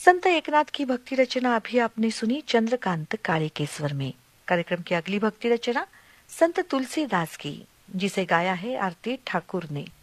संत एकनाथ की भक्ति रचना अभी आपने सुनी चंद्रकांत काळे के स्वर में। कार्यक्रम की अगली भक्ति रचना संत तुलसीदास की, जिसे गाया है आरती ठाकुर ने।